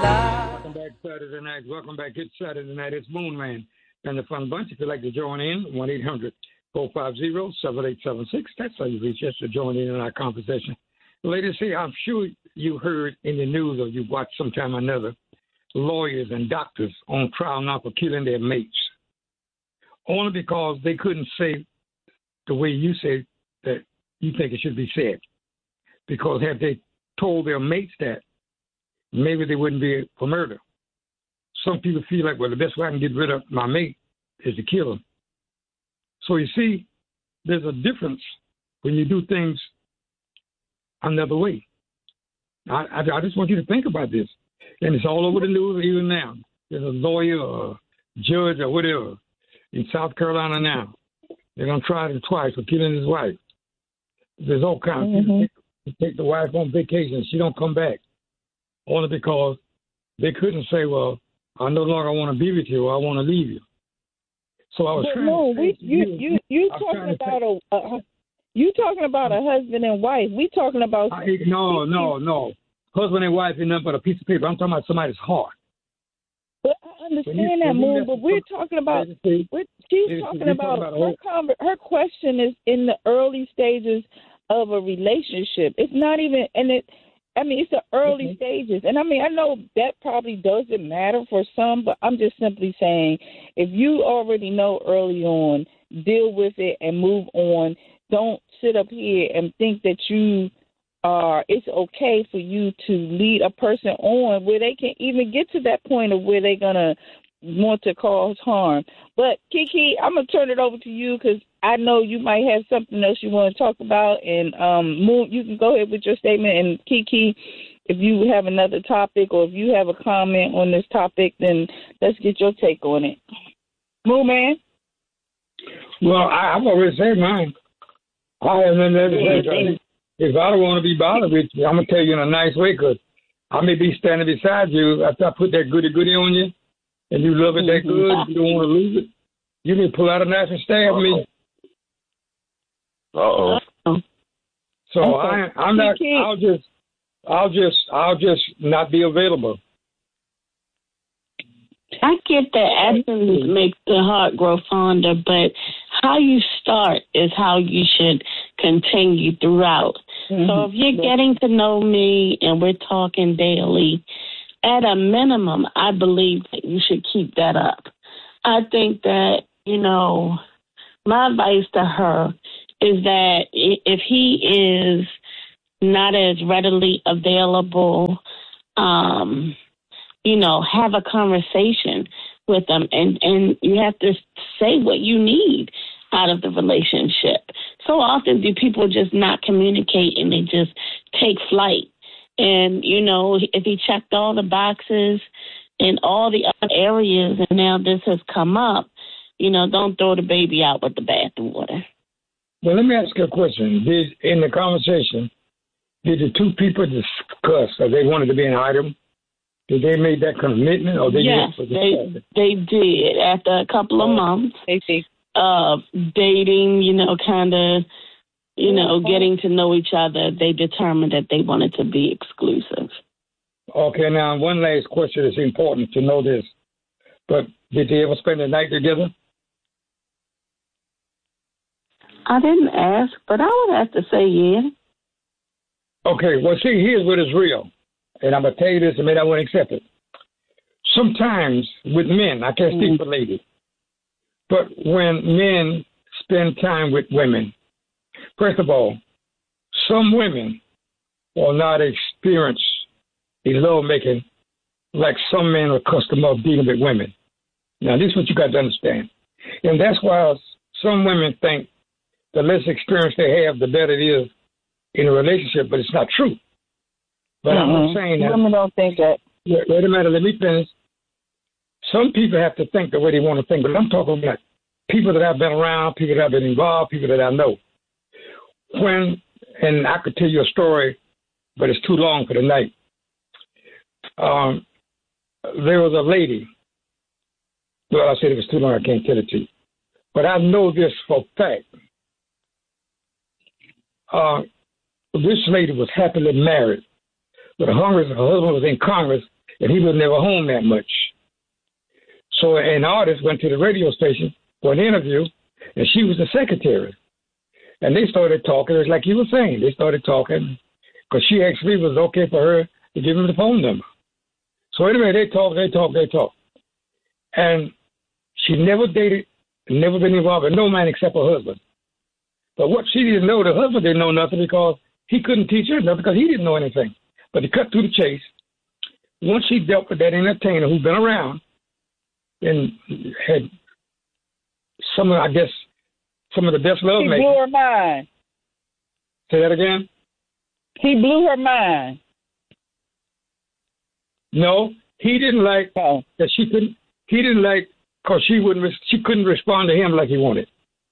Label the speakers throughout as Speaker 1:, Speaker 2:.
Speaker 1: Welcome back Saturday night. Welcome back. It's Saturday night. It's Moon Man and the Fun Bunch. If you'd like to join in, 1-800-450-7876. That's how you reach us to join in our conversation. Ladies, see, I'm sure you heard in the news or you watched sometime or another lawyers and doctors on trial now for killing their mates. Only because they couldn't say the way you say that you think it should be said. Because had they told their mates that, maybe they wouldn't be for murder. Some people feel like, well, the best way I can get rid of my mate is to kill him. So you see, there's a difference when you do things another way. I just want you to think about this. And it's all over the news even now. There's a lawyer or judge or whatever in South Carolina now. They're going to try him twice for killing his wife. There's all kinds of people take the wife on vacation. She don't come back. Only because they couldn't say, well, I no longer want to be with you or I want to leave you. So I was you talking about a husband and wife. We talking about
Speaker 2: No.
Speaker 1: Husband and wife is nothing but a piece of paper. I'm talking about somebody's heart.
Speaker 2: But I understand that, Moon. But we're talking about. She's talking about her question is in the early stages of a relationship. It's not even, it's the early stages. And I know that probably doesn't matter for some, but I'm just simply saying, if you already know early on, deal with it and move on. Don't sit up here and think that it's okay for you to lead a person on where they can even get to that point of where they're going to want to cause harm. But, Kiki, I'm going to turn it over to you because I know you might have something else you want to talk about. And, Moon, you can go ahead with your statement. And, Kiki, if you have another topic or if you have a comment on this topic, then let's get your take on it. Moon Man?
Speaker 1: Well, I've already said mine. I have nothing to say. If I don't want to be bothered with you, I'm going to tell you in a nice way because I may be standing beside you after I put that goody-goody on you and you love it that good, you don't want to lose it. You can pull out a knife and stab me.
Speaker 3: Uh-oh.
Speaker 1: So I'm not. I'll just not be available.
Speaker 4: I get that actions make the heart grow fonder, but how you start is how you should continue throughout. So if you're getting to know me and we're talking daily, at a minimum, I believe that you should keep that up. I think that, my advice to her is that if he is not as readily available, have a conversation with them and you have to say what you need out of the relationship. So often do people just not communicate and they just take flight. And, if he checked all the boxes in all the other areas and now this has come up, don't throw the baby out with the bathwater.
Speaker 1: Well, let me ask you a question. In the conversation, did the two people discuss if they wanted to be an item? Did they make that commitment? Or
Speaker 4: yes, they did. After a couple of months of dating, getting to know each other, they determined that they wanted to be exclusive.
Speaker 1: Okay, now one last question. It's important to know this. But did they ever spend the night together?
Speaker 4: I didn't ask, but I would have to say yeah.
Speaker 1: Okay, well, see, here's what is real. And I'm going to tell you this and maybe I won't accept it. Sometimes with men, I can't speak for ladies, but when men spend time with women, first of all, some women will not experience the lovemaking like some men are accustomed of dealing with women. Now, this is what you got to understand. And that's why some women think the less experience they have, the better it is in a relationship, but it's not true. But I'm not saying that.
Speaker 2: Women don't think that.
Speaker 1: Wait a minute, let me finish. Some people have to think the way they want to think, but I'm talking about people that I've been around, people that have been involved, people that I know. And I could tell you a story, but it's too long for the night. There was a lady. Well, I said it was too long, I can't tell it to you. But I know this for a fact. This lady was happily married. But her husband was in Congress, and he was never home that much. So an artist went to the radio station for an interview, and she was the secretary. And they started talking. It's like you were saying. They started talking because she asked me if it was okay for her to give him the phone number. So anyway, they talked. And she never dated, never been involved with no man except her husband. But what she didn't know, the husband didn't know nothing because he couldn't teach her nothing because he didn't know anything. But to cut through the chase, once she dealt with that entertainer who'd been around and had some of the best love making.
Speaker 2: He blew her mind.
Speaker 1: Say that again?
Speaker 2: He blew her mind.
Speaker 1: No, he didn't like that she couldn't. He didn't like because she couldn't respond to him like he wanted.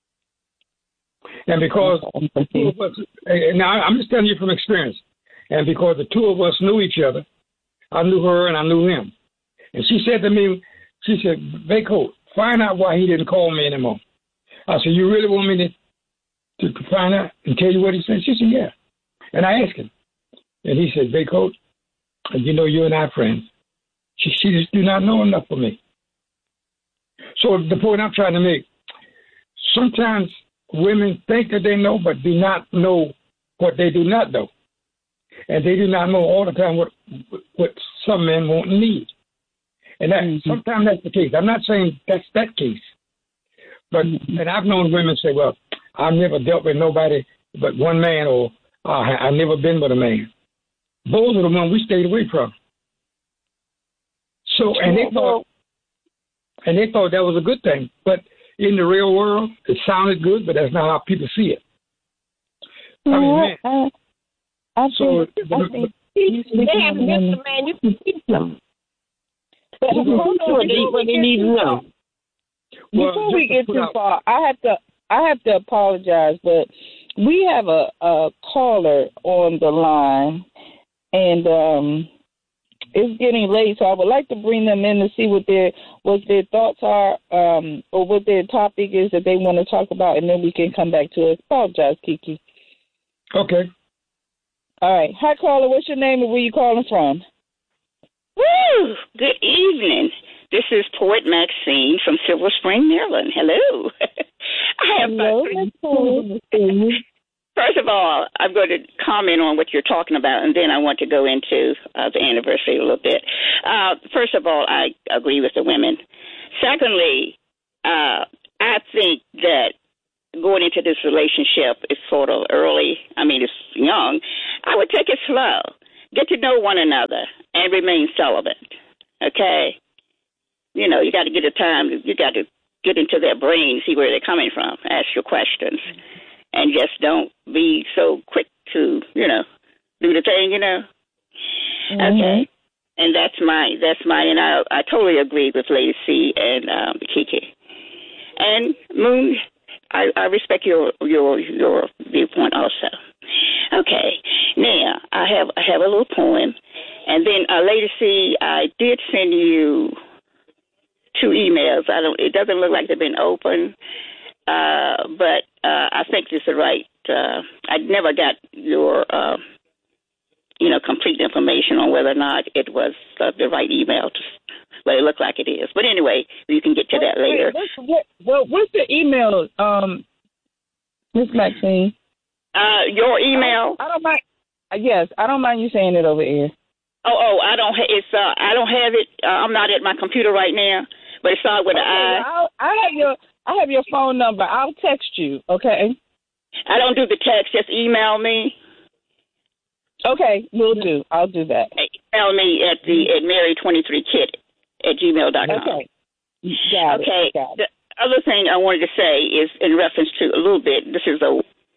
Speaker 1: And because the two of us, now I'm just telling you from experience, and because the two of us knew each other, I knew her and I knew him. And she said to me, she said, Vaco, find out why he didn't call me anymore. I said, you really want me to find out and tell you what he said? She said, yeah. And I asked him. And he said, Vaco, you know you and I are friends. She just do not know enough for me. So the point I'm trying to make, sometimes women think that they know, but do not know what they do not know. And they do not know all the time what some men want and need. And that sometimes that's the case. I'm not saying that's that case. But and I've known women say, well, I've never dealt with nobody but one man, or I've never been with a man. Those are the ones we stayed away from. So and they thought that was a good thing. But in the real world, it sounded good, but that's not how people see it.
Speaker 3: I think they have Mr. Man, you can teach them. But what they need to know.
Speaker 2: Before we get too far, I have to apologize, but we have a caller on the line, and it's getting late, so I would like to bring them in to see what their thoughts are, or what their topic is that they want to talk about, and then we can come back to it. Apologize, Kiki.
Speaker 1: Okay.
Speaker 2: All right. Hi, caller. What's your name and where you calling from?
Speaker 5: Woo! Good evening. This is Poet Maxine from Silver Spring, Maryland. Hello.
Speaker 2: Hello, Miss Poet.
Speaker 5: First of all, I'm going to comment on what you're talking about, and then I want to go into the anniversary a little bit. First of all, I agree with the women. Secondly, I think that going into this relationship is sort of early. I mean, it's young. I would take it slow. Get to know one another and remain celibate, okay? You know, you got to get the time. You got to get into their brain, see where they're coming from, ask your questions, and just don't be so quick to, do the thing,
Speaker 2: Mm-hmm.
Speaker 5: Okay. And that's my, and I totally agree with Lady C and Kiki. And Moon, I respect your viewpoint also. Okay. Now I have a little poem, and then Lady C, I did send you 2 emails. It doesn't look like they've been open, but I think this is right. I never got your complete information on whether or not it was the right email. But it looks like it is. But anyway, you can get to that later.
Speaker 2: What's the email, Miss Maxine?
Speaker 5: Your email?
Speaker 2: I don't mind. Yes, I don't mind you saying it over here.
Speaker 5: I don't. I don't have it. I'm not at my computer right now. But it starts with an I.
Speaker 2: I have your phone number. I'll text you. Okay.
Speaker 5: I don't do the text. Just email me.
Speaker 2: Okay, will do. I'll do that.
Speaker 5: Email me at mary23kit@gmail.com.
Speaker 2: Okay. Got it.
Speaker 5: The other thing I wanted to say is in reference to a little bit. This is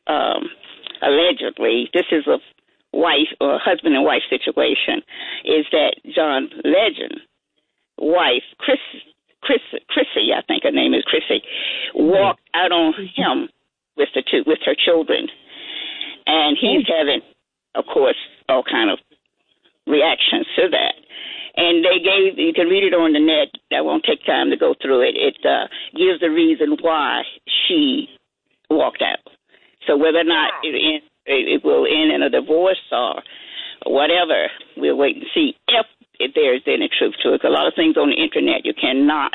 Speaker 5: allegedly this is a wife or husband and wife situation. Is that John Legend wife Chrissy, I think her name is Chrissy, walked out on him with her children, and he's having, of course, all kind of reactions to that. And you can read it on the net. I won't take time to go through it. It gives the reason why she walked out. So whether or not it will end in a divorce or whatever, we'll wait and see. if there's any truth to it. A lot of things on the internet you cannot,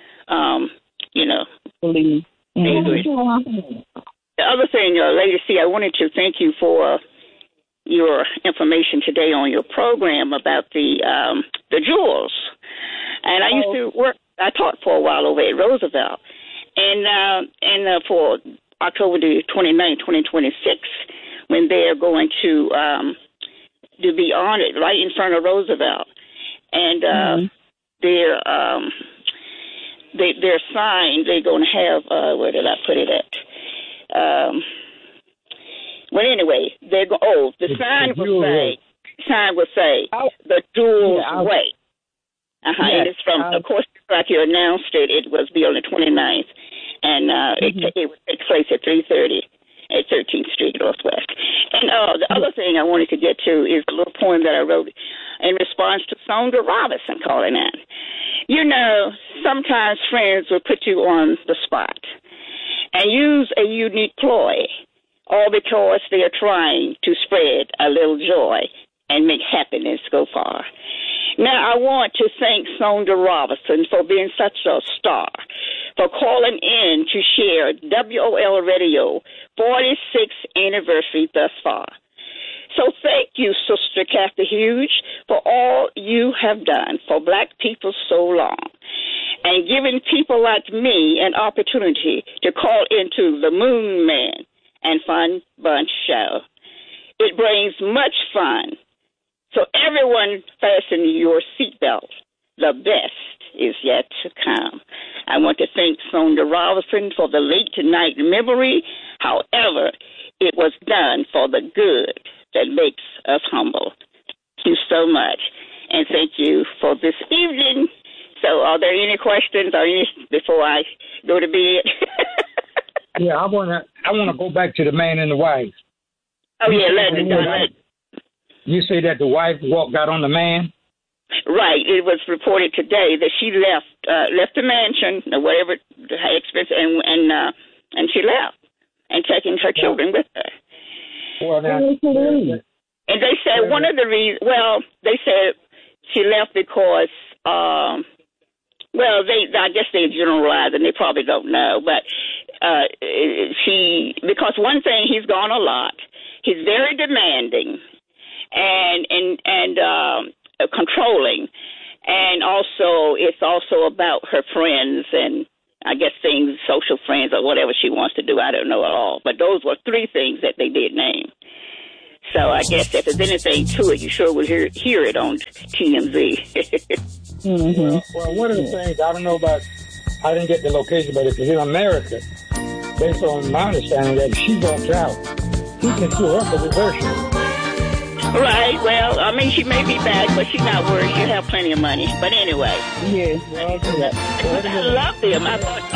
Speaker 2: believe.
Speaker 5: Mm-hmm. The other thing, Lady C, I wanted to thank you for your information today on your program about the jewels. And I used to work. I taught for a while over at Roosevelt, and for October the 29th, 2026, when they're going to be honored right in front of Roosevelt, and their sign they're going to have. Where did I put it at? Well, anyway, the sign will say the Jewels Way. Yes, and it's from, of course, like you announced it was be on the 29th, and it would take place at 3:30 at 13th Street Northwest. And the other thing I wanted to get to is a little poem that I wrote in response to Sonda Robinson calling in. Sometimes friends will put you on the spot and use a unique ploy, all because they are trying to spread a little joy and make happiness go far. Now, I want to thank Sonda Robinson for being such a star, for calling in to share WOL Radio 46th anniversary thus far. So thank you, Sister Kathy Hughes, for all you have done for Black people so long, and giving people like me an opportunity to call into the Moon Man and Fun Bunch show. It brings much fun. So everyone fasten your seatbelt. The best is yet to come. I want to thank Sonda Robinson for the late night memory. However, it was done for the good that makes us humble. Thank you so much. And thank you for this evening. So are there any questions before I go to bed?
Speaker 1: Yeah, I wanna go back to the man and the wife.
Speaker 5: Oh, yeah, let it.
Speaker 1: You say that the wife got on the man?
Speaker 5: Right. It was reported today that she left the mansion or whatever the expense, and she left and taking her children with her.
Speaker 1: Well, now,
Speaker 5: and they said one of the reasons. Well, they said she left because. I guess they generalize and they probably don't know, but because one thing, he's gone a lot. He's very demanding and controlling, and also it's also about her friends and I guess things, social friends or whatever she wants to do. I don't know at all, but those were three things that they did name. So I guess if there's anything to it, you sure will hear it on TMZ.
Speaker 1: Mm-hmm. Well, one of the things, I don't know about, I didn't get the location, but if it's in America, based on my understanding, that if she walks out, he can sue her for desertion.
Speaker 5: Right, well, I mean, she may be back, but she's not worried. She'll have plenty of money. But anyway.
Speaker 2: Yes.
Speaker 5: I love them. I thought